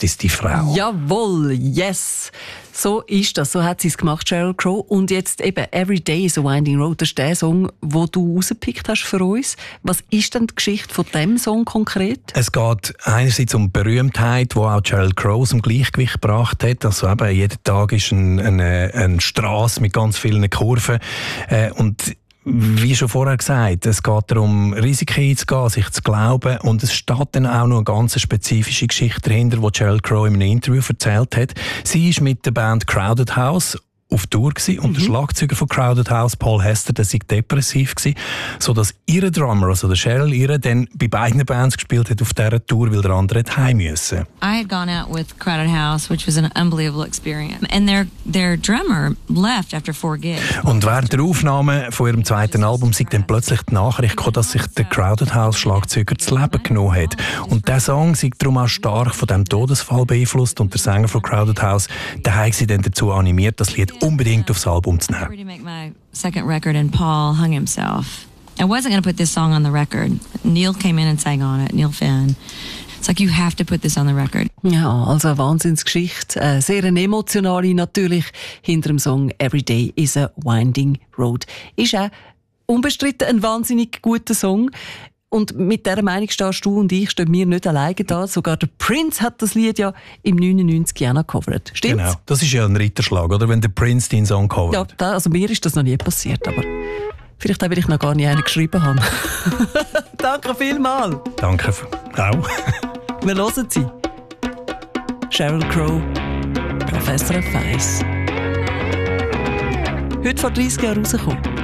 jetzt ist die Frau. Jawohl, yes. So ist das, so hat sie es gemacht, Sheryl Crow. Und jetzt eben «Every Day is a Winding Road», das ist der Song, den du rausgepickt hast für uns. Was ist denn die Geschichte von diesem Song konkret? Es geht einerseits um Berühmtheit, die auch Sheryl Crow zum Gleichgewicht gebracht hat. Also eben, jeden Tag ist eine Strasse mit ganz vielen Kurven. Und wie schon vorher gesagt, es geht darum, Risiken einzugehen, sich zu glauben. Und es steht dann auch noch eine ganz spezifische Geschichte dahinter, die Sheryl Crow in einem Interview erzählt hat. Sie ist mit der Band Crowded House auf Tour gewesen, und der Schlagzeuger von Crowded House, Paul Hester, der sei depressiv gewesen, sodass ihr Drummer, also der Sheryl, ihr dann bei beiden Bands gespielt hat auf dieser Tour, weil der andere hat heim müssen. I had gone out with Crowded House, which was an unbelievable experience. And their drummer left after 4 gigs. Und während der Aufnahme von ihrem zweiten Album sei dann plötzlich die Nachricht gekommen, dass sich der Crowded House Schlagzeuger das Leben genommen hat. Und der Song sei darum auch stark von diesem Todesfall beeinflusst, und der Sänger von Crowded House, der hat sie dann dazu animiert, das Lied unbedingt aufs Album zu nehmen. To make my second record, and Paul hung himself. I wasn't going to put this song on the record. Neil came in and sang on it, Neil Finn. It's like, you have to put this on the record. Ja, also eine Wahnsinnsgeschichte. Sehr eine emotionale natürlich hinter dem Song «Every Day is a Winding Road». Ist auch unbestritten ein wahnsinnig guter Song. Und mit dieser Meinung stehst du und ich, stehen wir nicht alleine da. Sogar der Prince hat das Lied ja im 99 Jahr gecovert. Stimmt's? Genau, das ist ja ein Ritterschlag, oder? Wenn der Prince den Song covert. Ja, also mir ist das noch nie passiert, aber vielleicht auch, weil ich noch gar nicht einen geschrieben habe. Danke vielmals. Danke auch. Wir hören sie. Sheryl Crow, Professor of Feiss. Heute vor 30 Jahren rausgekommen.